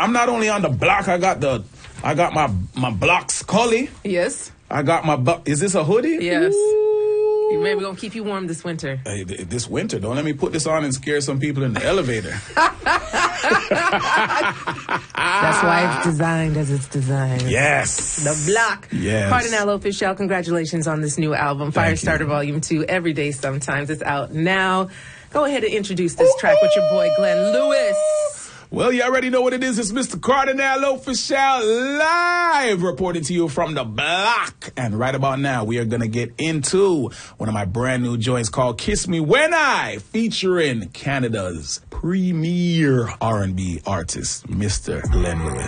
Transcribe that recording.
I'm not only on the block. I got my block Scully. Yes. I got my is this a hoodie? Yes. Ooh. Maybe we're going to keep you warm this winter. Hey, this winter, don't let me put this on and scare some people in the elevator. That's why it's designed as it's designed. Yes. The block. Yes. Cardinal Official, congratulations on this new album, Firestarter Volume 2, Every Day Sometimes. It's out now. Go ahead and introduce this track with your boy, Glenn Lewis. Well, you already know what it is. It's Mr. Cardinal Official live reporting to you from the block. And right about now, we are going to get into one of my brand new joints called Kiss Me When I, featuring Canada's premier R&B artist, Mr. Glenn Lewis.